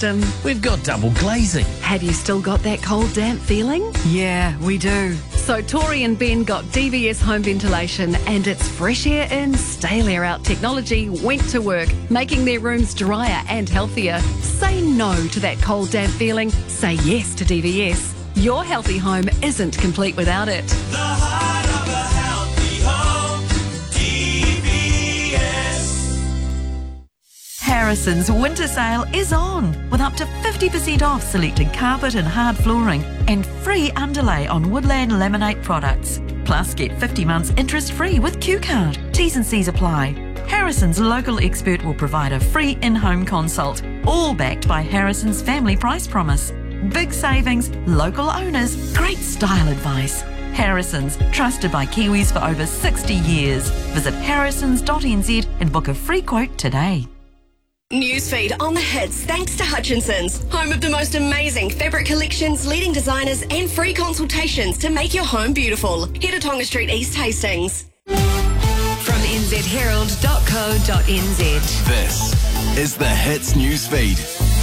system. We've got double glazing. Have you still got that cold, damp feeling? Yeah, we do. So Tori and Ben got DVS home ventilation, and its fresh air in, stale air out technology went to work, making their rooms drier and healthier. Say no to that cold, damp feeling. Say yes to DVS. Your healthy home isn't complete without it. The heart of a healthy home, DVS. Harrison's winter sale is on, with up to 50% off selected carpet and hard flooring and free underlay on Woodland Laminate products. Plus, get 50 months interest-free with Q-Card. T's and C's apply. Harrison's local expert will provide a free in-home consult, all backed by Harrison's family price promise. Big savings, local owners, great style advice. Harrison's, trusted by Kiwis for over 60 years. Visit harrisons.nz and book a free quote today. Newsfeed on the hits thanks to Hutchinson's, home of the most amazing fabric collections, leading designers and free consultations to make your home beautiful. Head to Tonga Street, East Hastings. From nzherald.co.nz. This is the Hits Newsfeed.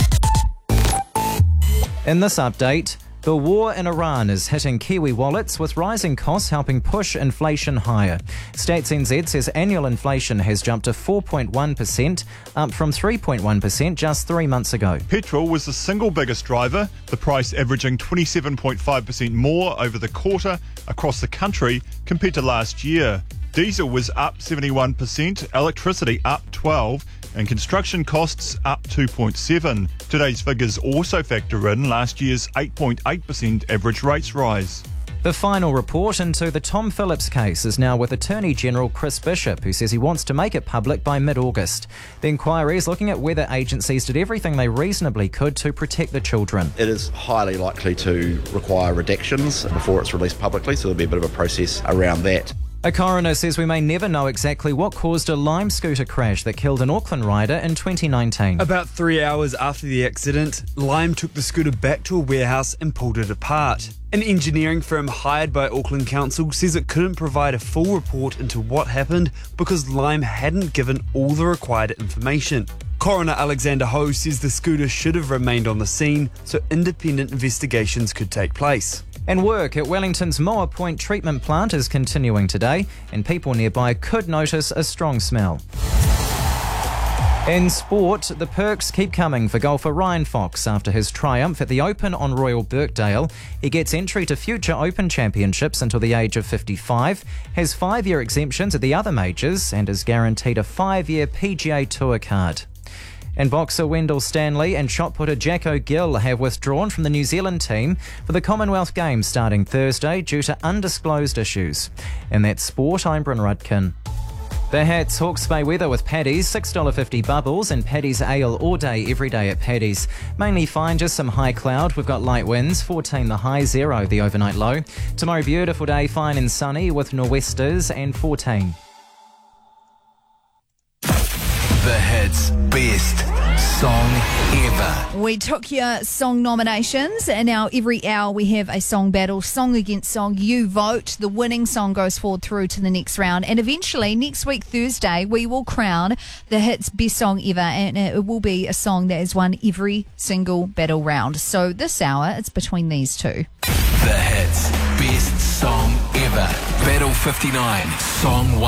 In this update, the war in Iran is hitting Kiwi wallets, with rising costs helping push inflation higher. Stats NZ says annual inflation has jumped to 4.1%, up from 3.1% just 3 months ago. Petrol was the single biggest driver, the price averaging 27.5% more over the quarter across the country compared to last year. Diesel was up 71%, electricity up 12%, and construction costs up 2.7%. Today's figures also factor in last year's 8.8% average rates rise. The final report into the Tom Phillips case is now with Attorney General Chris Bishop, who says he wants to make it public by mid-August. The inquiry is looking at whether agencies did everything they reasonably could to protect the children. It is highly likely to require redactions before it's released publicly, so there'll be a bit of a process around that. A coroner says we may never know exactly what caused a Lime scooter crash that killed an Auckland rider in 2019. About 3 hours after the accident, Lime took the scooter back to a warehouse and pulled it apart. An engineering firm hired by Auckland Council says it couldn't provide a full report into what happened because Lime hadn't given all the required information. Coroner Alexander Ho says the scooter should have remained on the scene so independent investigations could take place. And work at Wellington's Moa Point treatment plant is continuing today, and people nearby could notice a strong smell. In sport, the perks keep coming for golfer Ryan Fox after his triumph at the Open on Royal Birkdale. He gets entry to future Open championships until the age of 55, has 5-year exemptions at the other majors, and is guaranteed a 5-year PGA Tour card. And boxer Wendell Stanley and shot putter Jack O'Gill have withdrawn from the New Zealand team for the Commonwealth Games starting Thursday due to undisclosed issues. In that sport, I'm Bryn Rudkin. The Hats Hawke's Bay weather with Paddy's, $6.50 bubbles and Paddy's ale all day, every day at Paddy's. Mainly fine, just some high cloud. We've got light winds, 14 the high, 0 the overnight low. Tomorrow, beautiful day, fine and sunny with nor'westers and 14. The Hits Best Song Ever. We took your song nominations, and now every hour we have a song battle, song against song. You vote. The winning song goes forward through to the next round, and eventually next week Thursday we will crown the Hits Best Song Ever, and it will be a song that has won every single battle round. So this hour it's between these two. The Hits Best Song Ever. Battle 59, Song 1.